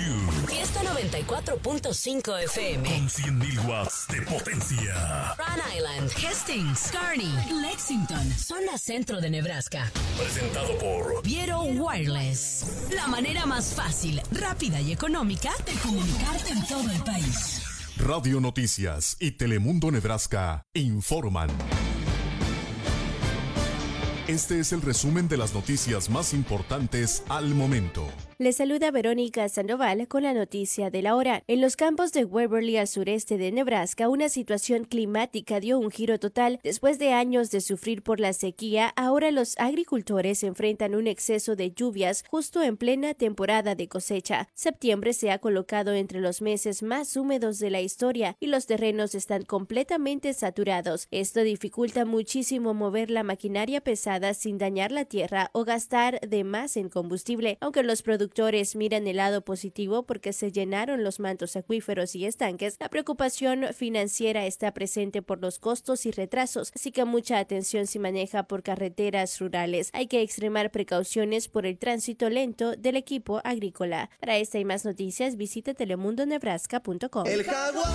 You. Fiesta 94.5 FM. Con 100.000 watts de potencia. Rhode Island, Hastings, Kearney, Lexington, zona centro de Nebraska. Presentado por Viero Wireless. La manera más fácil, rápida y económica de comunicarte en todo el país. Radio Noticias y Telemundo Nebraska informan. Este es el resumen de las noticias más importantes al momento. Les saluda Verónica Sandoval con la noticia de la hora. En los campos de Waverly al sureste de Nebraska, una situación climática dio un giro total. Después de años de sufrir por la sequía, ahora los agricultores enfrentan un exceso de lluvias justo en plena temporada de cosecha. Septiembre se ha colocado entre los meses más húmedos de la historia y los terrenos están completamente saturados. Esto dificulta muchísimo mover la maquinaria pesada sin dañar la tierra o gastar de más en combustible, aunque los productores miran el lado positivo porque se llenaron los mantos acuíferos y estanques. La preocupación financiera está presente por los costos y retrasos, así que mucha atención se maneja por carreteras rurales. Hay que extremar precauciones por el tránsito lento del equipo agrícola. Para esta y más noticias, visita telemundonebraska.com.